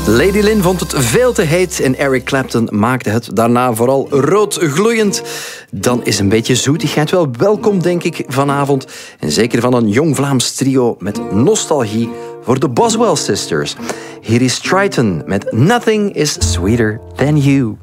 Lady Lynn vond het veel te heet en Eric Clapton maakte het daarna vooral rood gloeiend. Dan is een beetje zoetigheid wel welkom, denk ik, vanavond. En zeker van een jong Vlaams trio met nostalgie voor de Boswell Sisters. Hier is Triton met Nothing is Sweeter Than You.